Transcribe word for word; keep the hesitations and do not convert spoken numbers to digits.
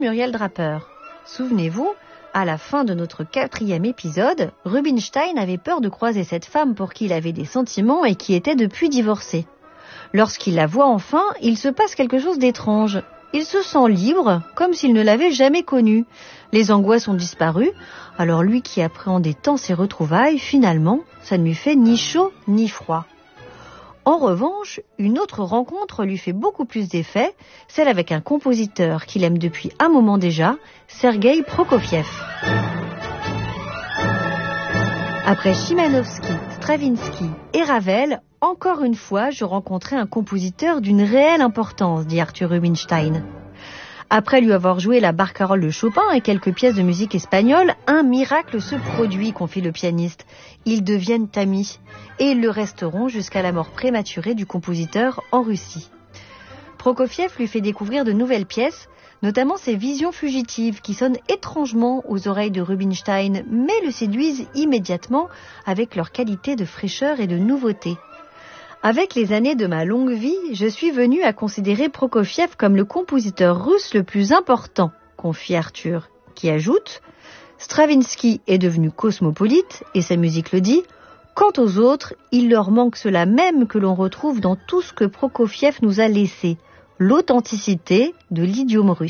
Muriel Draper. Souvenez-vous, à la fin de notre quatrième épisode, Rubinstein avait peur de croiser cette femme pour qui il avait des sentiments et qui était depuis divorcée. Lorsqu'il la voit enfin, il se passe quelque chose d'étrange. Il se sent libre, comme s'il ne l'avait jamais connue. Les angoisses ont disparu, alors lui qui appréhendait tant ses retrouvailles, finalement, ça ne lui fait ni chaud ni froid. En revanche, une autre rencontre lui fait beaucoup plus d'effet, celle avec un compositeur qu'il aime depuis un moment déjà, Sergueï Prokofiev. Après Chimanovski, Stravinsky et Ravel, encore une fois, je rencontrais un compositeur d'une réelle importance, dit Arthur Rubinstein. Après lui avoir joué la barcarolle de Chopin et quelques pièces de musique espagnole, un miracle se produit, confie le pianiste. Ils deviennent amis et ils le resteront jusqu'à la mort prématurée du compositeur en Russie. Prokofiev lui fait découvrir de nouvelles pièces, notamment ses visions fugitives qui sonnent étrangement aux oreilles de Rubinstein, mais le séduisent immédiatement avec leur qualité de fraîcheur et de nouveauté. Avec les années de ma longue vie, je suis venu à considérer Prokofiev comme le compositeur russe le plus important, confie Arthur, qui ajoute « Stravinsky est devenu cosmopolite, et sa musique le dit. Quant aux autres, il leur manque cela même que l'on retrouve dans tout ce que Prokofiev nous a laissé, l'authenticité de l'idiome russe. »